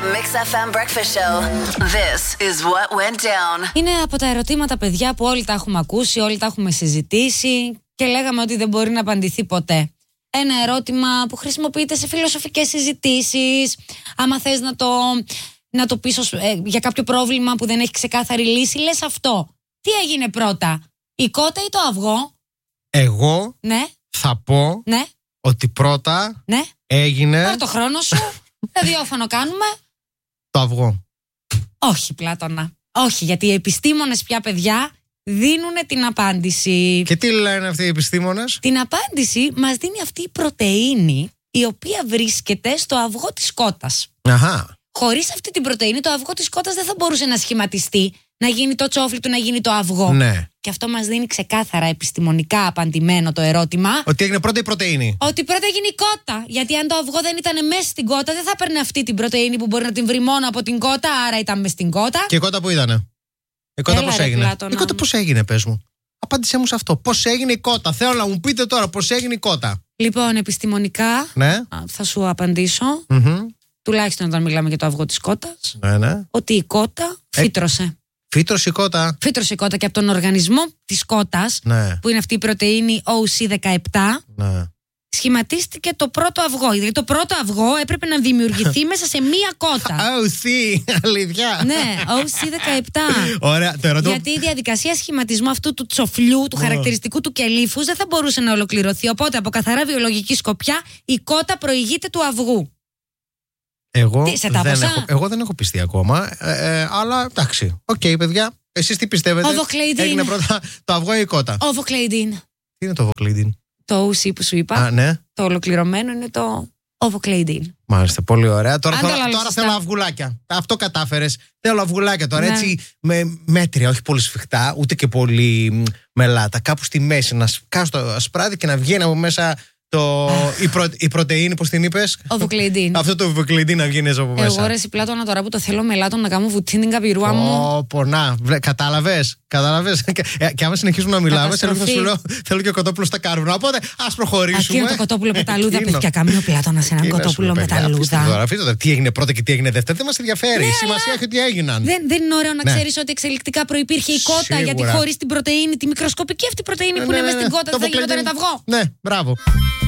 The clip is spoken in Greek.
Mix FM Breakfast Show. This is what went down. Είναι από τα ερωτήματα, παιδιά, που όλοι τα έχουμε ακούσει, όλοι τα έχουμε συζητήσει και λέγαμε ότι δεν μπορεί να απαντηθεί ποτέ. Ένα ερώτημα που χρησιμοποιείται σε φιλοσοφικές συζητήσεις. Άμα θες να το πεις για κάποιο πρόβλημα που δεν έχει ξεκάθαρη λύση, λες αυτό. Τι έγινε πρώτα, η κότα ή το αυγό? Εγώ θα πω ότι πρώτα έγινε. Πάρε το χρόνο σου. Ραδιόφωνο κάνουμε. Το αυγό. Όχι, Πλάτωνα. Όχι, γιατί οι επιστήμονες πια, παιδιά, δίνουν την απάντηση. Και τι λένε αυτοί οι επιστήμονες? Την απάντηση μας δίνει αυτή η πρωτεΐνη, η οποία βρίσκεται στο αυγό της κότας. Αχα. Χωρίς αυτή την πρωτεΐνη, το αυγό της κότας δεν θα μπορούσε να σχηματιστεί, να γίνει το τσόφλι του, να γίνει το αυγό. Ναι. Και αυτό μας δίνει ξεκάθαρα επιστημονικά απαντημένο το ερώτημα. Ότι έγινε πρώτα η πρωτεΐνη. Ότι πρώτα έγινε η κότα. Γιατί αν το αυγό δεν ήταν μέσα στην κότα, δεν θα έπαιρνε αυτή την πρωτεΐνη που μπορεί να την βρει μόνο από την κότα, άρα ήταν μέσα στην κότα. Και η κότα που ήτανε? Η κότα πώς έγινε? Η κότα πώς έγινε, πες μου. Απάντησέ μου σε αυτό. Πώς έγινε η κότα? Θέλω να μου πείτε τώρα πώς έγινε η κότα. Λοιπόν, επιστημονικά θα σου απαντήσω. Τουλάχιστον όταν μιλάμε για το αυγό της κότας. Ότι η κότα φύτρωσε. Φύτρωσε η κότα. Φύτρωσε η κότα και από τον οργανισμό της κότας, που είναι αυτή η πρωτεΐνη OC17, σχηματίστηκε το πρώτο αυγό. Δηλαδή το πρώτο αυγό έπρεπε να δημιουργηθεί μέσα σε μία κότα. OC, αλήθεια. Ναι, OC17. Ωραία, γιατί η διαδικασία σχηματισμού αυτού του τσοφλιού, του χαρακτηριστικού του κελύφους, δεν θα μπορούσε να ολοκληρωθεί. Οπότε από καθαρά βιολογική σκοπιά η κότα προηγείται του αυγού. Εγώ δεν έχω πιστεί ακόμα, αλλά εντάξει. Οκ, παιδιά, εσείς τι πιστεύετε? Έγινε πρώτα το αυγό ή η κότα? Οβοκλεϊντίν. Τι είναι το οβοκλεϊντίν? Το OC που σου είπα. Το ολοκληρωμένο είναι το οβοκλεϊντίν. Μάλιστα, πολύ ωραία. Τώρα θέλω αυγουλάκια. Αυτό κατάφερες. Θέλω αυγουλάκια τώρα, έτσι με μέτρια, όχι πολύ σφιχτά, ούτε και πολύ μελάτα. Κάπου στη μέση να σκάσω το ασπράδι και να βγαίνει από μέσα η πρωτεΐνη, πώς την είπες? Οβοκλεϊντίν. Αυτό το οβοκλεϊντίν να βγαίνει από μέσα. Εγώ ρε Πλάτωνα, τώρα που το θέλω μελάτων να κάνω βουτίν την καπηρούα μου. Πονά. Κατάλαβες. Και άμα συνεχίσουμε να μιλάμε, θέλω και κοτόπουλο στα καρβούνα. Οπότε ας προχωρήσουμε. Εκείνο το κοτόπουλο με τα λούδα, παιδιά, καμία Πλάτωνα σε έναν κοτόπουλο με τα λούδα. Τι έγινε πρώτα και τι έγινε δεύτερα, δεν μας ενδιαφέρει. Η σημασία έχει ότι έγιναν. Δεν είναι ωραίο να ξέρεις ότι εξελικτικά προϋπήρχε η κότα, γιατί χωρίς την πρωτεΐνη, τη μικροσκοπική αυτή πρωτεΐνη που είναι μέσα στην κότα, δεν θα γινόταν το αυγό. Ναι, μπράβο.